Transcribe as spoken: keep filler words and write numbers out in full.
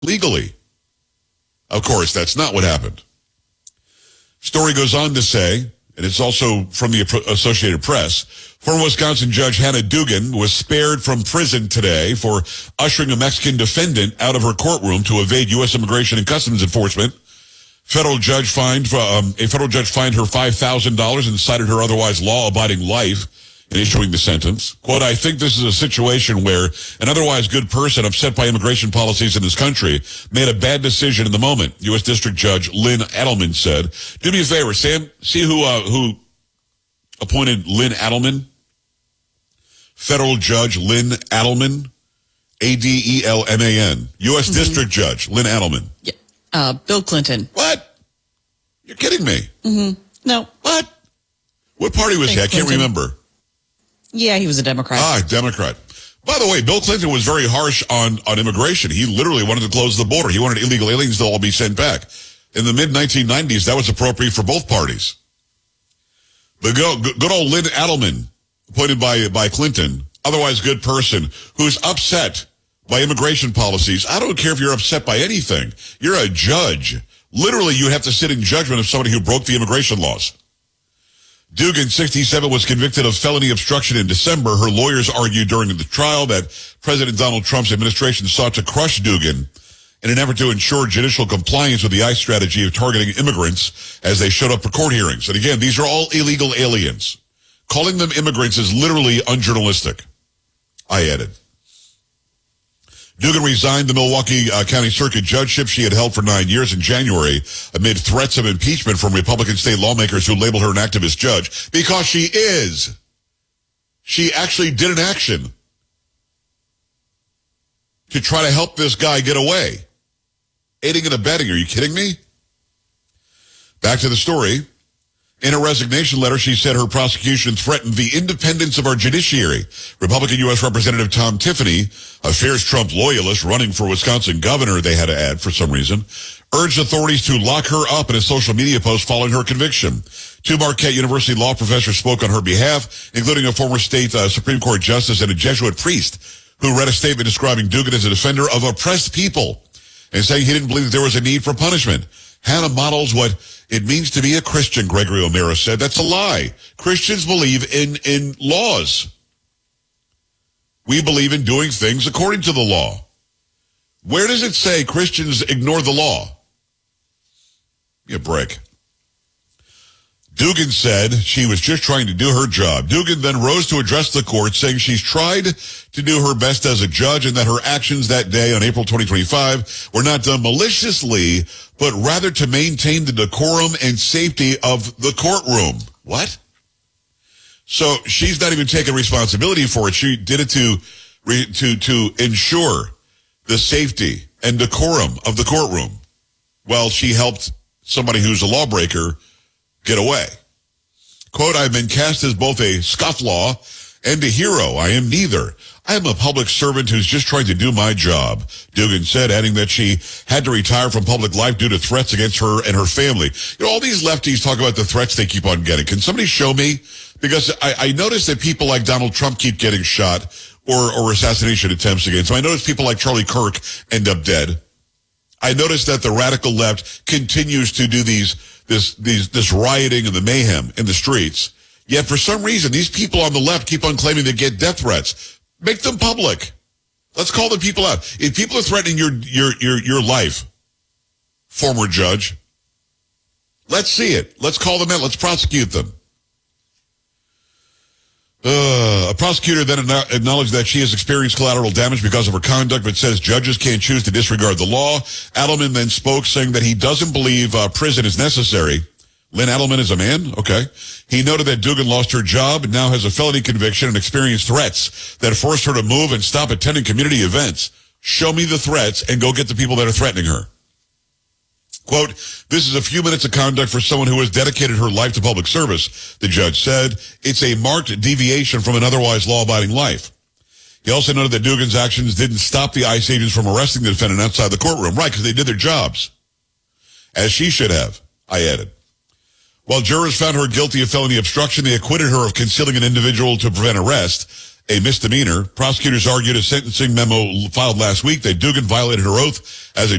legally. Of course, that's not what happened. Story goes on to say, and it's also from the Associated Press, former Wisconsin Judge Hannah Dugan was spared from prison today for ushering a Mexican defendant out of her courtroom to evade U S Immigration and Customs Enforcement. Federal judge fined um, a federal judge fined her five thousand dollars and cited her otherwise law-abiding life in issuing the sentence. Quote, I think this is a situation where an otherwise good person upset by immigration policies in this country made a bad decision in the moment, U S District Judge Lynn Adelman said. Do me a favor, Sam, see who uh, who appointed Lynn Adelman? Federal Judge Lynn Adelman, A D E L M A N, U S Mm-hmm. District Judge Lynn Adelman. Yeah. Uh, Bill Clinton. What? You're kidding me. Mm-hmm. No. What? What party was he? I can't remember. Yeah, he was a Democrat. Ah, Democrat. By the way, Bill Clinton was very harsh on, on immigration. He literally wanted to close the border. He wanted illegal aliens to all be sent back. In the mid nineteen nineties, that was appropriate for both parties. But good, good old Lynn Adelman, appointed by, by Clinton, otherwise good person, who's upset by immigration policies. I don't care if you're upset by anything. You're a judge. Literally, you have to sit in judgment of somebody who broke the immigration laws. Dugan, sixty-seven, was convicted of felony obstruction in December. Her lawyers argued during the trial that President Donald Trump's administration sought to crush Dugan in an effort to ensure judicial compliance with the ICE strategy of targeting immigrants as they showed up for court hearings. And again, these are all illegal aliens. Calling them immigrants is literally unjournalistic, I added. Dugan resigned the Milwaukee uh, County Circuit judgeship she had held for nine years in January amid threats of impeachment from Republican state lawmakers who labeled her an activist judge because she is. She actually did an action to try to help this guy get away. Aiding and abetting. Are you kidding me? Back to the story. In a resignation letter, she said her prosecution threatened the independence of our judiciary. Republican U S Representative Tom Tiffany, a fierce Trump loyalist running for Wisconsin governor, they had to add for some reason, urged authorities to lock her up in a social media post following her conviction. Two Marquette University law professors spoke on her behalf, including a former state uh, Supreme Court justice and a Jesuit priest who read a statement describing Dugan as a defender of oppressed people and saying he didn't believe that there was a need for punishment. Hannah models what it means to be a Christian, Gregory O'Meara said. That's a lie. Christians believe in, in laws. We believe in doing things according to the law. Where does it say Christians ignore the law? Give me a break. Dugan said she was just trying to do her job. Dugan then rose to address the court, saying she's tried to do her best as a judge and that her actions that day on April twenty twenty-five were not done maliciously, but rather to maintain the decorum and safety of the courtroom. What? So she's not even taking responsibility for it. She did it to, to, to ensure the safety and decorum of the courtroom while she helped somebody who's a lawbreaker get away. Quote, I've been cast as both a scofflaw and a hero. I am neither. I am a public servant who's just trying to do my job, Dugan said, adding that she had to retire from public life due to threats against her and her family. You know, all these lefties talk about the threats they keep on getting. Can somebody show me? Because I, I notice that people like Donald Trump keep getting shot or, or assassination attempts against him. I notice people like Charlie Kirk end up dead. I notice that the radical left continues to do these This, these, this rioting and the mayhem in the streets. Yet for some reason, these people on the left keep on claiming they get death threats. Make them public. Let's call the people out. If people are threatening your, your, your, your life, former judge, let's see it. Let's call them out. Let's prosecute them. Uh, a prosecutor then acknowledged that she has experienced collateral damage because of her conduct, but says judges can't choose to disregard the law. Adelman then spoke, saying that he doesn't believe uh, prison is necessary. Lynn Adelman is a man? Okay. He noted that Dugan lost her job and now has a felony conviction and experienced threats that forced her to move and stop attending community events. Show me the threats and go get the people that are threatening her. Quote, this is a few minutes of conduct for someone who has dedicated her life to public service, the judge said. It's a marked deviation from an otherwise law-abiding life. He also noted that Dugan's actions didn't stop the ICE agents from arresting the defendant outside the courtroom. Right, because they did their jobs. As she should have, I added. While jurors found her guilty of felony obstruction, they acquitted her of concealing an individual to prevent arrest. a misdemeanor. Prosecutors argued a sentencing memo filed last week that Dugan violated her oath as a